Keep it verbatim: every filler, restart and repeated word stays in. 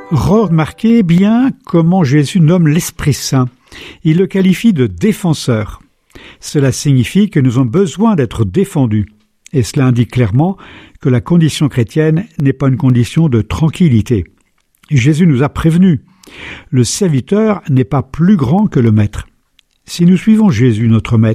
Remarquez bien comment Jésus nomme l'Esprit Saint. Il le qualifie de défenseur. Cela signifie que nous avons besoin d'être défendus. Et cela indique clairement que la condition chrétienne n'est pas une condition de tranquillité. Jésus nous a prévenus. Le serviteur n'est pas plus grand que le maître. Si nous suivons Jésus, notre maître,